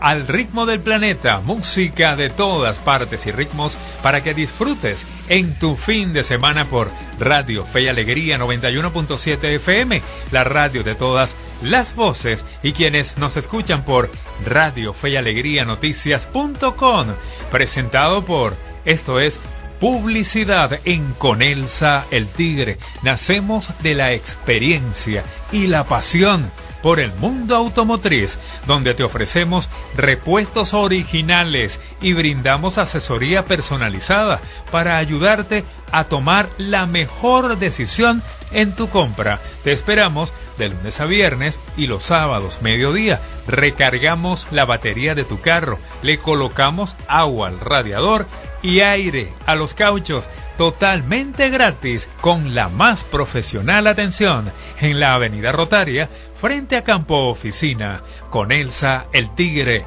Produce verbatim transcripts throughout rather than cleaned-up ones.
Al ritmo del planeta, música de todas partes y ritmos para que disfrutes en tu fin de semana por Radio Fe y Alegría noventa y uno punto siete F M, la radio de todas las voces, y quienes nos escuchan por Radio Fe y Alegría Noticias punto com, presentado por Esto es Publicidad en Conelsa El Tigre. Nacemos de la experiencia y la pasión por el mundo automotriz, donde te ofrecemos repuestos originales y brindamos asesoría personalizada para ayudarte a tomar la mejor decisión en tu compra. Te esperamos de lunes a viernes y los sábados mediodía. Recargamos la batería de tu carro, le colocamos agua al radiador y aire a los cauchos totalmente gratis, con la más profesional atención en la Avenida Rotaria frente a Campo Oficina. Conelsa El Tigre,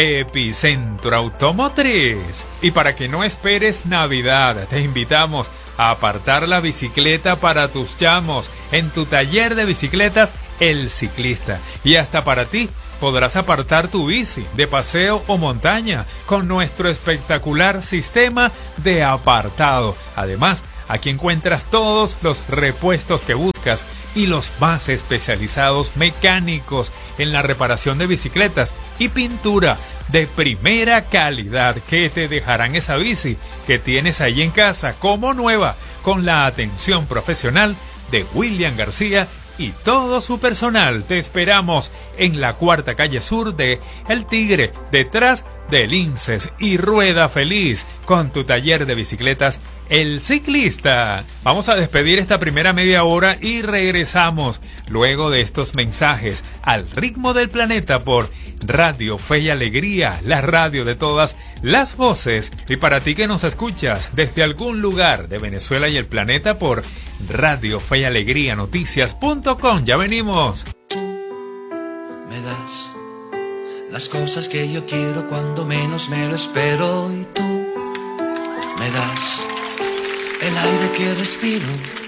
epicentro automotriz. Y para que no esperes Navidad, te invitamos a apartar la bicicleta para tus chamos en tu taller de bicicletas El Ciclista. Y hasta para ti podrás apartar tu bici de paseo o montaña con nuestro espectacular sistema de apartado. Además, aquí encuentras todos los repuestos que buscas y los más especializados mecánicos en la reparación de bicicletas y pintura de primera calidad que te dejarán esa bici que tienes ahí en casa como nueva, con la atención profesional de William García y todo su personal. Te esperamos en la cuarta calle sur de El Tigre, detrás del Linces y Rueda Feliz, con tu taller de bicicletas El Ciclista. Vamos a despedir esta primera media hora y regresamos luego de estos mensajes al ritmo del planeta por Radio Fe y Alegría, la radio de todas las voces. Y para ti que nos escuchas desde algún lugar de Venezuela y el planeta por Radio Fe y Alegría Noticias punto com. Ya venimos. Me das las cosas que yo quiero cuando menos me lo espero, y tú me das el aire que respiro